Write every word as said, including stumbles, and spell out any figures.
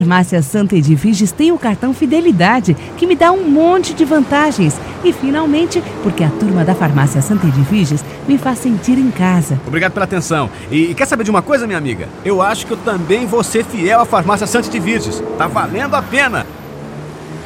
Farmácia Santa Edviges tem o cartão Fidelidade, que me dá um monte de vantagens. E finalmente, porque a turma da Farmácia Santa Edviges me faz sentir em casa. Obrigado pela atenção. E, e quer saber de uma coisa, minha amiga? Eu acho que eu também vou ser fiel à Farmácia Santa Edviges. Tá valendo a pena.